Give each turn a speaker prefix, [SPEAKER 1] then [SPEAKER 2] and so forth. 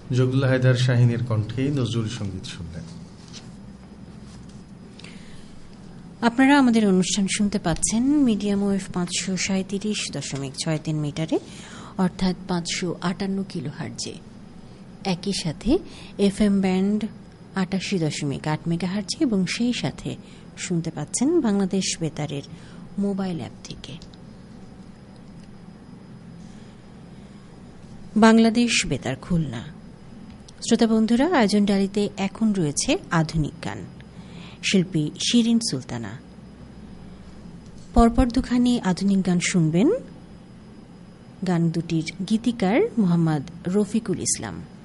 [SPEAKER 1] জগদুল হায়দার শাহিনের কণ্ঠে নজরুল সঙ্গীত শুনলেন।
[SPEAKER 2] আপনারা আমাদের অনুষ্ঠান শুনতে পাচ্ছেন মিডিয়াম ওয়েভ 537.63 মিটারে, অর্থাৎ 558 কিলোহার্জে। একই সাথে FM ব্যান্ড 88.8 মেগাহার্জে, এবং সেই সাথে শুনতে পাচ্ছেন বাংলাদেশ বেতারের মোবাইল অ্যাপ থেকে। বাংলাদেশ বেতার খুলনা। শ্রোতা বন্ধুরা, আয়োজন ডালিতে এখন রয়েছে আধুনিক গান, শিল্পী শিরিন সুলতানা। পরপর দুখানি আধুনিক গান শুনবেন। গান দুটির গীতিকার মোহাম্মদ রফিকুল ইসলাম।